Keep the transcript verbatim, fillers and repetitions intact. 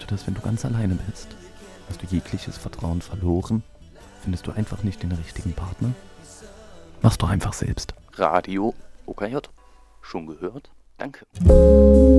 das, wenn du ganz alleine bist? Hast du jegliches Vertrauen verloren? Findest du einfach nicht den richtigen Partner? Mach's doch einfach selbst. Radio O K J. Schon gehört? Danke.